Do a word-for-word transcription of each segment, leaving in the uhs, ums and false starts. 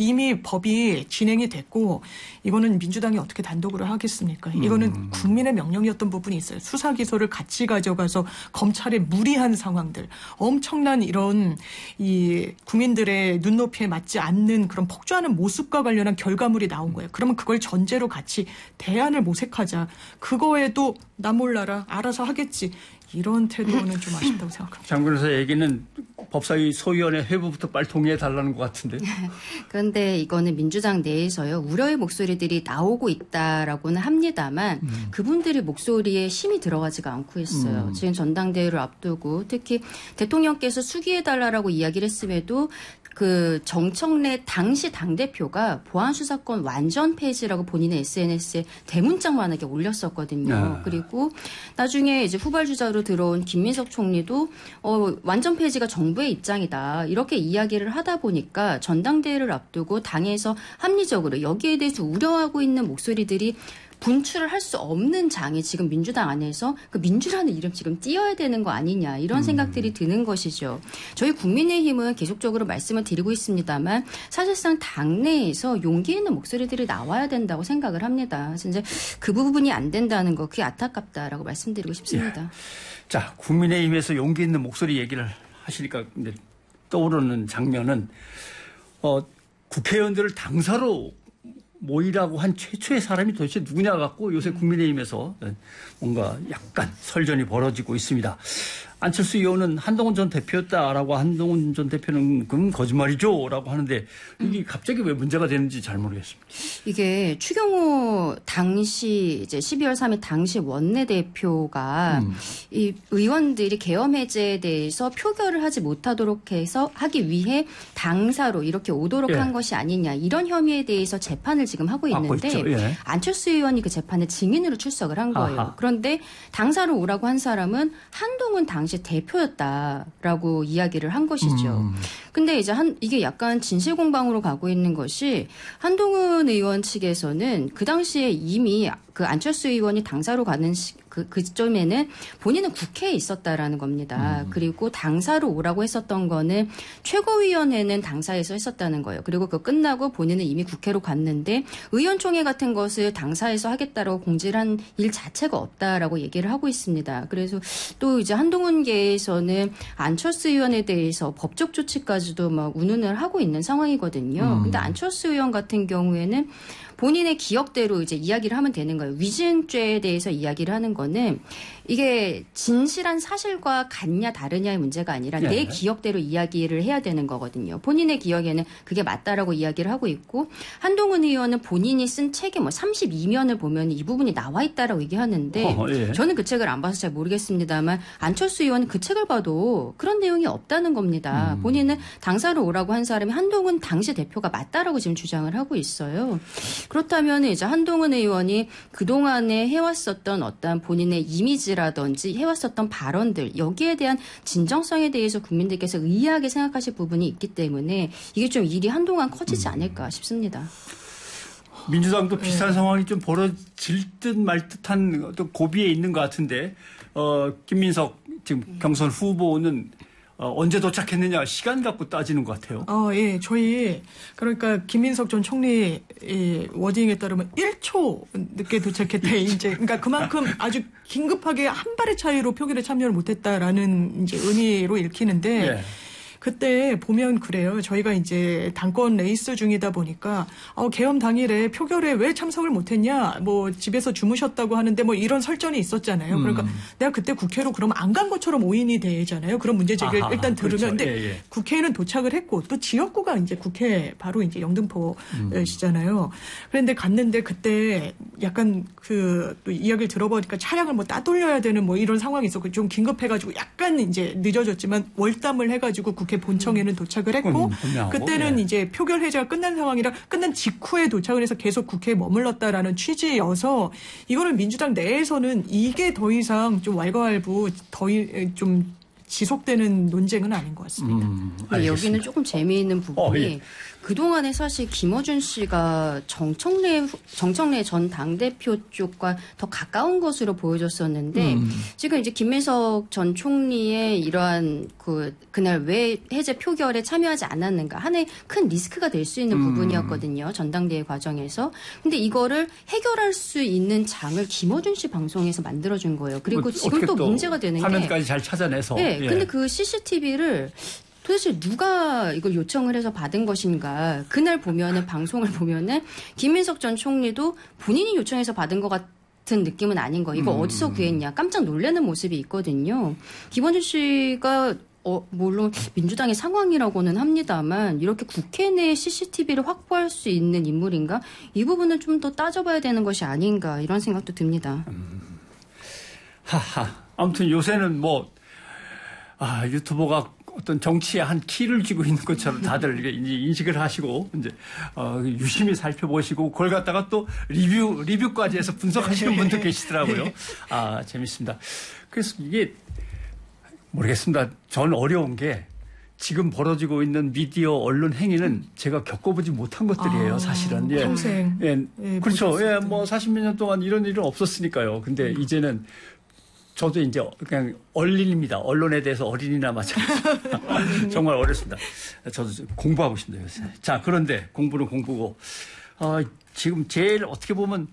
이미 법이 진행이 됐고 이거는 민주당이 어떻게 단독으로 하겠습니까? 이거는 음. 국민의 명령이었던 부분이 있어요. 수사 기소를 같이 가져가서 검찰에 무리한 상황들, 엄청난 이런 이 국민들의 눈높이에 맞지 않는 그런 폭주하는 모습과 관련한 결과물이 나온 거예요. 그러면 그걸 전제로 같이 대안을 모색하자. 그거에도 나 몰라라 알아서 하겠지. 이런 태도는 좀 아쉽다고 생각합니다. 장 변호사 얘기는 법사위 소위원회 회부부터 빨리 동의해달라는 것 같은데. 그런데 이거는 민주당 내에서요. 우려의 목소리들이 나오고 있다라고는 합니다만 음. 그분들이 목소리에 힘이 들어가지가 않고 있어요. 음. 지금 전당대회를 앞두고 특히 대통령께서 수기해달라고 이야기를 했음에도 그 정청래 당시 당대표가 보안수사권 완전 폐지라고 본인의 에스엔에스에 대문짝만하게 올렸었거든요. 아. 그리고 나중에 이제 후발주자로 들어온 김민석 총리도 어, 완전 폐지가 정부의 입장이다. 이렇게 이야기를 하다 보니까 전당대회를 앞두고 당에서 합리적으로 여기에 대해서 우려하고 있는 목소리들이 분출을 할 수 없는 장이 지금 민주당 안에서 그 민주라는 이름 지금 띄어야 되는 거 아니냐 이런 생각들이 드는 것이죠. 저희 국민의힘은 계속적으로 말씀을 드리고 있습니다만 사실상 당내에서 용기 있는 목소리들이 나와야 된다고 생각을 합니다. 그래서 이제 그 부분이 안 된다는 거 그게 안타깝다라고 말씀드리고 싶습니다. 예. 자, 국민의힘에서 용기 있는 목소리 얘기를 하시니까 이제 떠오르는 장면은 어, 국회의원들을 당사로 모이라고 한 최초의 사람이 도대체 누구냐 갖고 요새 국민의힘에서 뭔가 약간 설전이 벌어지고 있습니다. 안철수 의원은 한동훈 전 대표였다라고 한동훈 전 대표는 그건 거짓말이죠라고 하는데 이게 갑자기 왜 문제가 되는지 잘 모르겠습니다. 이게 추경호 당시 이제 십이월 삼일 당시 원내대표가 음. 이 의원들이 계엄 해제에 대해서 표결을 하지 못하도록 해서 하기 위해 당사로 이렇게 오도록 예. 한 것이 아니냐 이런 혐의에 대해서 재판을 지금 하고 있는데 예. 안철수 의원이 그 재판에 증인으로 출석을 한 거예요. 아하. 그런데 당사로 오라고 한 사람은 한동훈 당시 대표였다라고 이야기를 한 것이죠. 음. 근데 이제 한 이게 약간 진실 공방으로 가고 있는 것이 한동훈 의원 측에서는 그 당시에 이미 그 안철수 의원이 당사로 가는 시, 그, 그쯤에는 본인은 국회에 있었다라는 겁니다. 음. 그리고 당사로 오라고 했었던 거는 최고위원회는 당사에서 했었다는 거예요. 그리고 그 끝나고 본인은 이미 국회로 갔는데 의원총회 같은 것을 당사에서 하겠다라고 공지를 한 일 자체가 없다라고 얘기를 하고 있습니다. 그래서 또 이제 한동훈계에서는 안철수 의원에 대해서 법적 조치까지도 막 운운을 하고 있는 상황이거든요. 음. 근데 안철수 의원 같은 경우에는 본인의 기억대로 이제 이야기를 하면 되는 거예요. 위증죄에 대해서 이야기를 하는 거는 이게 진실한 사실과 같냐 다르냐의 문제가 아니라 네. 내 기억대로 이야기를 해야 되는 거거든요. 본인의 기억에는 그게 맞다라고 이야기를 하고 있고 한동훈 의원은 본인이 쓴 책에 뭐 삼십이 면을 보면 이 부분이 나와 있다라고 얘기하는데 어, 예. 저는 그 책을 안 봐서 잘 모르겠습니다만 안철수 의원은 그 책을 봐도 그런 내용이 없다는 겁니다. 음. 본인은 당사로 오라고 한 사람이 한동훈 당시 대표가 맞다라고 지금 주장을 하고 있어요. 그렇다면 이제 한동훈 의원이 그동안에 해왔었던 어떤 본인의 이미지라든지 해왔었던 발언들 여기에 대한 진정성에 대해서 국민들께서 의아하게 생각하실 부분이 있기 때문에 이게 좀 일이 한동안 커지지 않을까 싶습니다. 민주당도 비슷한 네. 상황이 좀 벌어질 듯 말 듯한 어떤 고비에 있는 것 같은데 어, 김민석 지금 경선 후보는 어, 언제 도착했느냐 시간 갖고 따지는 것 같아요. 어, 예, 저희 그러니까 김민석 전 총리 워딩에 따르면 일 초 늦게 도착했대. 이제 그러니까 그만큼 아주 긴급하게 한 발의 차이로 표결에 참여를 못했다라는 이제 의미로 읽히는데. 예. 그때 보면 그래요. 저희가 이제 당권 레이스 중이다 보니까 어, 계엄 당일에 표결에 왜 참석을 못했냐. 뭐 집에서 주무셨다고 하는데 뭐 이런 설전이 있었잖아요. 음. 그러니까 내가 그때 국회로 그럼 안 간 것처럼 오인이 되잖아요. 그런 문제 제기를 아하, 일단 들으면. 그렇죠. 근데 예, 예. 국회에는 도착을 했고 또 지역구가 이제 국회 바로 이제 영등포시잖아요. 음. 그런데 갔는데 그때 약간 그 또 이야기를 들어보니까 차량을 뭐 따돌려야 되는 뭐 이런 상황이 있었고 좀 긴급해가지고 약간 이제 늦어졌지만 월담을 해가지고 국회 본청에는 도착을 했고 음, 그때는 예. 이제 표결 해제가 끝난 상황이라 끝난 직후에 도착을 해서 계속 국회에 머물렀다라는 취지여서 이거는 민주당 내에서는 이게 더 이상 좀 왈가왈부 더 좀 지속되는 논쟁은 아닌 것 같습니다. 음, 여기는 조금 재미있는 부분이 어, 예. 그동안에 사실 김어준 씨가 정청래, 정청래 전 당대표 쪽과 더 가까운 것으로 보여졌었는데, 음. 지금 이제 김민석 전 총리의 이러한 그, 그날 왜 해제 표결에 참여하지 않았는가. 하나의 큰 리스크가 될 수 있는 음. 부분이었거든요. 전당대회 과정에서. 근데 이거를 해결할 수 있는 장을 김어준 씨 방송에서 만들어준 거예요. 그리고 뭐, 지금 또 문제가 되는 화면까지 게. 화면까지 잘 찾아내서. 네. 예. 근데 그 씨씨티비를 도대체 누가 이걸 요청을 해서 받은 것인가. 그날 보면은 방송을 보면은 김민석 전 총리도 본인이 요청해서 받은 것 같은 느낌은 아닌 거. 이거 음. 어디서 구했냐. 깜짝 놀라는 모습이 있거든요. 김어준 씨가 어, 물론 민주당의 상황이라고는 합니다만 이렇게 국회 내 씨씨티비를 확보할 수 있는 인물인가? 이 부분을 좀 더 따져봐야 되는 것이 아닌가 이런 생각도 듭니다. 음. 하하. 아무튼 요새는 뭐 아, 유튜버가 어떤 정치에 한 키를 쥐고 있는 것처럼 다들 이제 인식을 하시고 이제 어, 유심히 살펴보시고 그걸 갖다가 또 리뷰 리뷰까지 해서 분석하시는 분도 계시더라고요. 아, 재밌습니다. 그래서 이게 모르겠습니다. 전 어려운 게 지금 벌어지고 있는 미디어 언론 행위는 제가 겪어보지 못한 것들이에요, 아, 사실은. 예. 평생. 예. 예, 그렇죠. 예, 뭐 사십 몇 년 동안 이런 일은 없었으니까요. 근데 음. 이제는 저도 이제 그냥 얼린입니다. 언론에 대해서 어린이나 마찬가지. 정말 어렵습니다. 저도 공부하고 싶네요. 자, 그런데 공부는 공부고, 어, 지금 제일 어떻게 보면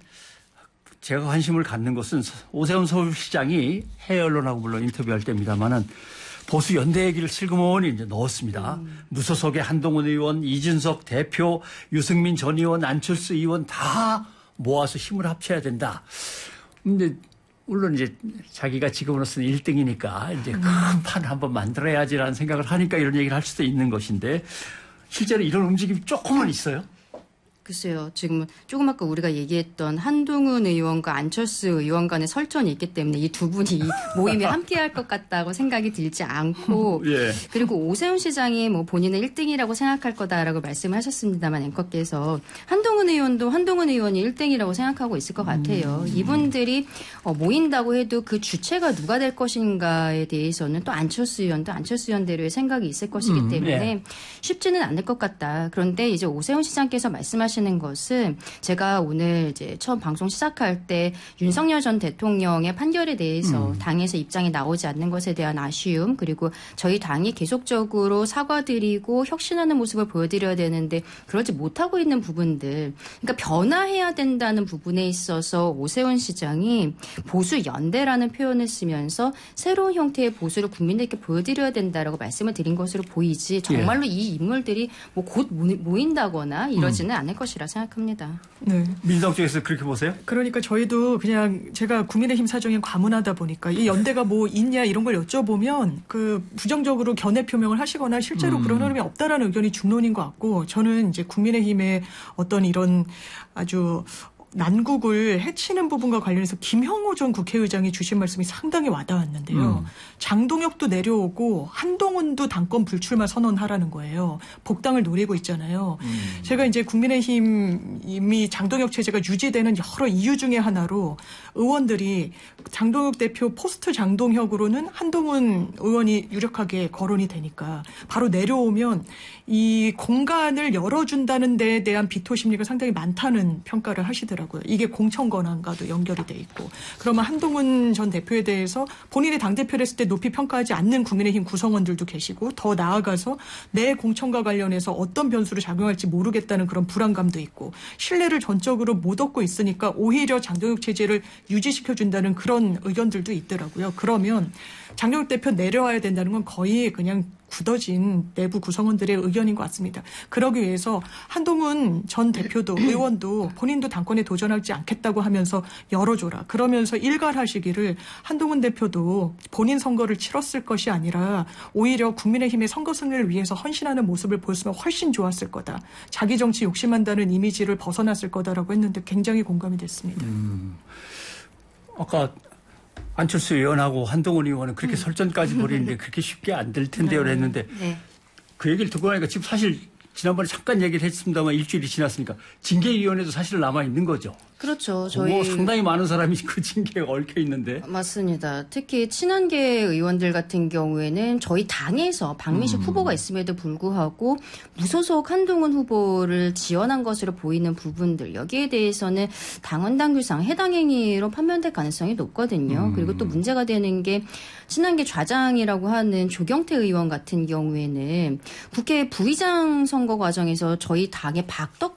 제가 관심을 갖는 것은 오세훈 서울시장이 해외 언론하고 물론 인터뷰할 때입니다만은 보수 연대 얘기를 슬그머니 이제 넣었습니다. 음. 무소속의 한동훈 의원, 이준석 대표, 유승민 전 의원, 안철수 의원 다 모아서 힘을 합쳐야 된다. 근데 물론 이제 자기가 지금으로서는 일 등이니까 이제 큰 판 한번 만들어야지라는 생각을 하니까 이런 얘기를 할 수도 있는 것인데 실제로 이런 움직임이 조금은 있어요. 글쎄요. 지금 조금 아까 우리가 얘기했던 한동훈 의원과 안철수 의원 간의 설전이 있기 때문에 이 두 분이 모임에 함께할 것 같다고 생각이 들지 않고 예. 그리고 오세훈 시장이 뭐 본인은 일 등이라고 생각할 거다라고 말씀하셨습니다만 앵커께서 한동훈 의원도 한동훈 의원이 일 등이라고 생각하고 있을 것 같아요. 음. 이분들이 모인다고 해도 그 주체가 누가 될 것인가에 대해서는 또 안철수 의원도 안철수 의원대로의 생각이 있을 것이기 음. 때문에 예. 쉽지는 않을 것 같다. 그런데 이제 오세훈 시장께서 말씀하신 는 것은 제가 오늘 이제 처음 방송 시작할 때 윤석열 전 대통령의 판결에 대해서 음. 당에서 입장이 나오지 않는 것에 대한 아쉬움 그리고 저희 당이 계속적으로 사과드리고 혁신하는 모습을 보여드려야 되는데 그러지 못하고 있는 부분들 그러니까 변화해야 된다는 부분에 있어서 오세훈 시장이 보수 연대라는 표현을 쓰면서 새로운 형태의 보수를 국민들께 보여드려야 된다라고 말씀을 드린 것으로 보이지 정말로 예. 이 인물들이 뭐 곧 모인다거나 이러지는 음. 않을 것입니다. 이라 생각합니다. 네. 민주당 쪽에서 그렇게 보세요? 그러니까 저희도 그냥 제가 국민의힘 사정에 과문하다 보니까 이 연대가 뭐 있냐 이런 걸 여쭤보면 그 부정적으로 견해 표명을 하시거나 실제로 음. 그런 흐름이 없다라는 의견이 중론인 것 같고 저는 이제 국민의힘의 어떤 이런 아주 난국을 해치는 부분과 관련해서 김형호 전 국회의장이 주신 말씀이 상당히 와닿았는데요. 음. 장동혁도 내려오고 한동훈도 당권 불출마 선언하라는 거예요. 복당을 노리고 있잖아요. 음. 제가 이제 국민의힘이 장동혁 체제가 유지되는 여러 이유 중에 하나로 의원들이 장동혁 대표 포스트 장동혁으로는 한동훈 의원이 유력하게 거론이 되니까 바로 내려오면 이 공간을 열어준다는 데에 대한 비토 심리가 상당히 많다는 평가를 하시더라고요. 이게 공천 권한과도 연결이 돼 있고. 그러면 한동훈 전 대표에 대해서 본인이 당대표를 했을 때 높이 평가하지 않는 국민의힘 구성원들도 계시고 더 나아가서 내 공천과 관련해서 어떤 변수로 작용할지 모르겠다는 그런 불안감도 있고 신뢰를 전적으로 못 얻고 있으니까 오히려 장동혁 체제를 유지시켜준다는 그런 의견들도 있더라고요. 그러면 장동혁 대표 내려와야 된다는 건 거의 그냥 굳어진 내부 구성원들의 의견인 것 같습니다. 그러기 위해서 한동훈 전 대표도 의원도 본인도 당권에 도전하지 않겠다고 하면서 열어줘라. 그러면서 일갈하시기를 한동훈 대표도 본인 선거를 치렀을 것이 아니라 오히려 국민의힘의 선거 승리를 위해서 헌신하는 모습을 보였으면 훨씬 좋았을 거다. 자기 정치 욕심한다는 이미지를 벗어났을 거다라고 했는데 굉장히 공감이 됐습니다. 음, 아까 안철수 의원하고 한동훈 의원은 그렇게 음. 설전까지 벌이는데 그렇게 쉽게 안 될 텐데요. 네. 했는데 네. 그 얘기를 듣고 나니까 지금 사실 지난번에 잠깐 얘기를 했습니다만 일주일이 지났으니까 징계위원회도 사실 남아 있는 거죠. 그렇죠. 저희 상당히 많은 사람이 그 징계에 얽혀 있는데. 맞습니다. 특히 친한계 의원들 같은 경우에는 저희 당에서 박민식 음. 후보가 있음에도 불구하고 무소속 한동훈 후보를 지원한 것으로 보이는 부분들 여기에 대해서는 당원 당규상 해당 행위로 판명될 가능성이 높거든요. 음. 그리고 또 문제가 되는 게 친한계 좌장이라고 하는 조경태 의원 같은 경우에는 국회 부의장 선거 과정에서 저희 당의 박덕